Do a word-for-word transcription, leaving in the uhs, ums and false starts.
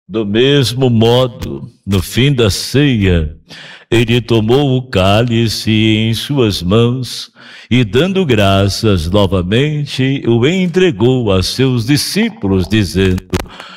Do mesmo modo, no fim da ceia, ele tomou o cálice em suas mãos e, dando graças novamente, o entregou a seus discípulos, dizendo: